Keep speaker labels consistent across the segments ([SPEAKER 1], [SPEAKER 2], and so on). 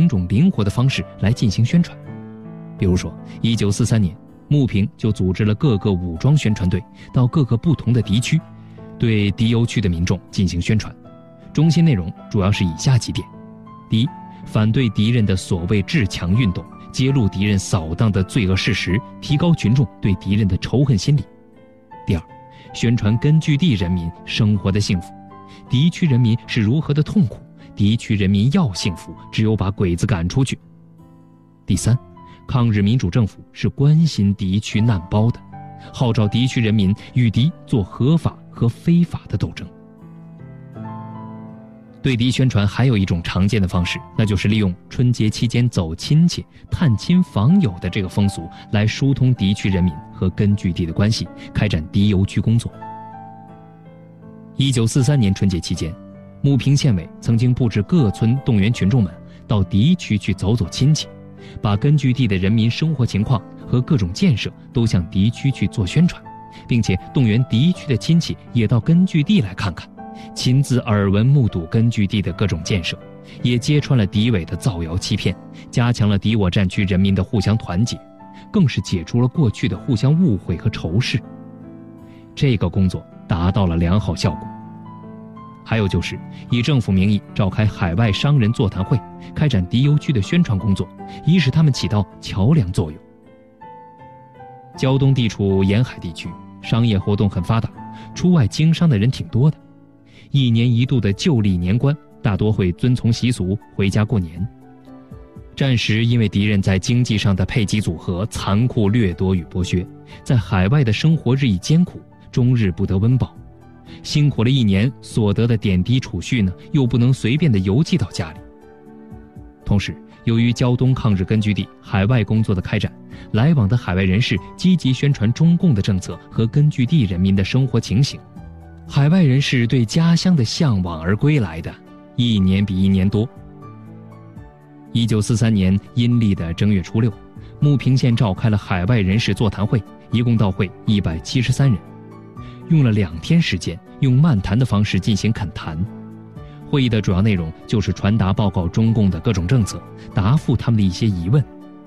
[SPEAKER 1] 种种灵活的方式来进行宣传。比如说1943年，牟平就组织了各个武装宣传队到各个不同的敌区，对敌邮区的民众进行宣传。中心内容主要是以下几点：第一，反对敌人的所谓治强运动，揭露敌人扫荡的罪恶事实，提高群众对敌人的仇恨心理；第二，宣传根据地人民生活的幸福，敌区人民是如何的痛苦，敌区人民要幸福，只有把鬼子赶出去；第三，抗日民主政府是关心敌区难胞的，号召敌区人民与敌做合法和非法的斗争。对敌宣传还有一种常见的方式，那就是利用春节期间走亲戚、探亲访友的这个风俗来疏通敌区人民和根据地的关系，开展敌邮区工作。1943年春节期间，牟平县委曾经布置各村动员群众们到敌区去走走亲戚，把根据地的人民生活情况和各种建设都向敌区去做宣传，并且动员敌区的亲戚也到根据地来看看，亲自耳闻目睹根据地的各种建设，也揭穿了敌伪的造谣欺骗，加强了敌我战区人民的互相团结，更是解除了过去的互相误会和仇视。这个工作达到了良好效果。还有就是以政府名义召开海外商人座谈会，开展敌邮区的宣传工作，以使他们起到桥梁作用。胶东地处沿海地区，商业活动很发达，出外经商的人挺多的。1年1度的旧历年关，大多会遵从习俗回家过年。战时因为敌人在经济上的配给组合残酷掠夺与剥削，在海外的生活日益艰苦，终日不得温饱。辛苦了1年所得的点滴储蓄呢，又不能随便的邮寄到家里。同时，由于胶东抗日根据地海外工作的开展，来往的海外人士积极宣传中共的政策和根据地人民的生活情形，海外人士对家乡的向往而归来的，1年比1年多。1943年阴历的正月初6，牟平县召开了海外人士座谈会，一共到会173人，用了2天时间，用漫谈的方式进行恳谈。会议的主要内容就是传达报告中共的各种政策，答复他们的一些疑问。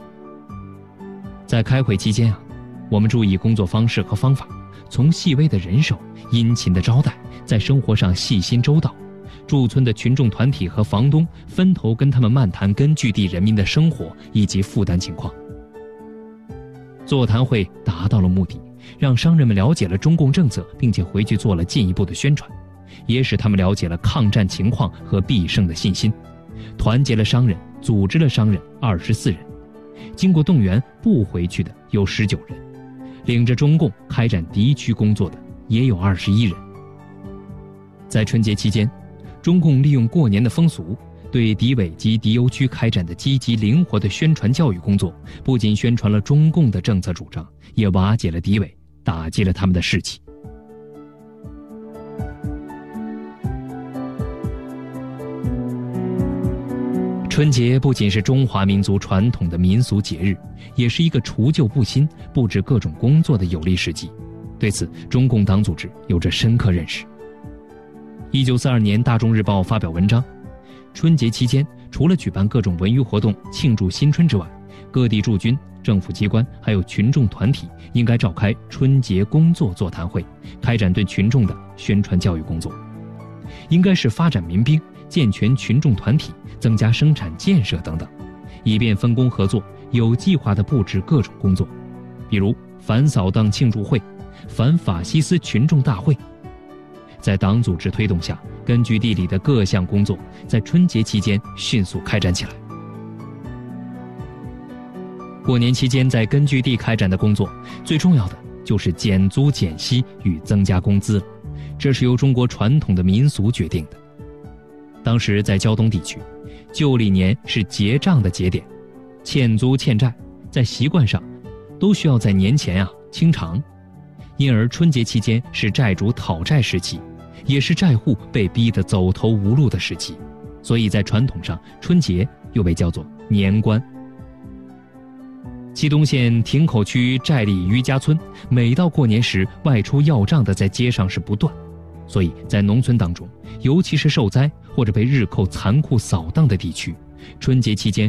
[SPEAKER 1] 在开会期间我们注意工作方式和方法，从细微的人手、殷勤的招待，在生活上细心周到。驻村的群众团体和房东分头跟他们漫谈根据地人民的生活以及负担情况。座谈会达到了目的，让商人们了解了中共政策，并且回去做了进一步的宣传，也使他们了解了抗战情况和必胜的信心，团结了商人，组织了商人24人，经过动员不回去的有19人，领着中共开展敌区工作的也有21人。在春节期间，中共利用过年的风俗，对敌伪及敌邮区开展的积极灵活的宣传教育工作，不仅宣传了中共的政策主张，也瓦解了敌伪，打击了他们的士气。春节不仅是中华民族传统的民俗节日，也是一个除旧布新、布置各种工作的有力时机。对此，中共党组织有着深刻认识。1942年，《大众日报》发表文章，春节期间除了举办各种文娱活动庆祝新春之外，各地驻军、政府机关还有群众团体应该召开春节工作座谈会，开展对群众的宣传教育工作。应该是发展民兵、健全群众团体、增加生产建设等等，以便分工合作，有计划地布置各种工作，比如反扫荡庆祝会、反法西斯群众大会。在党组织推动下，根据地里的各项工作在春节期间迅速开展起来。过年期间在根据地开展的工作，最重要的就是减租减息与增加工资了，这是由中国传统的民俗决定的。当时在胶东地区，旧历年是结账的节点，欠租欠债在习惯上都需要在年前清偿，因而春节期间是债主讨债时期，也是债户被逼得走投无路的时期，所以在传统上，春节又被叫做年关。祁东县亭口区寨里余家村，每到过年时，外出要账的在街上是不断，所以在农村当中，尤其是受灾或者被日寇残酷扫荡的地区，春节期间